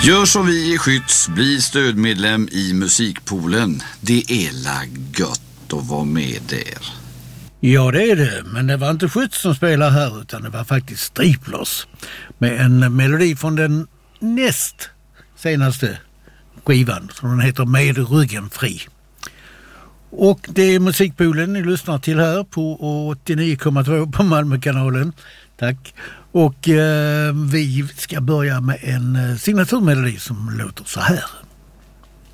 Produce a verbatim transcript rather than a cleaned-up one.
Gör som vi i Skytts, bli stödmedlem i Musikpoolen. Det är la gött att vara med där. Ja, det är det, men det var inte Skytts som spelar här utan det var faktiskt Striplers med en melodi från den näst senaste skivan som den heter Med ryggen fri. Och det är Musikpoolen ni lyssnar till här på åttionio komma två på Malmökanalen. Tack. Och eh, vi ska börja med en signaturmelodi som låter så här.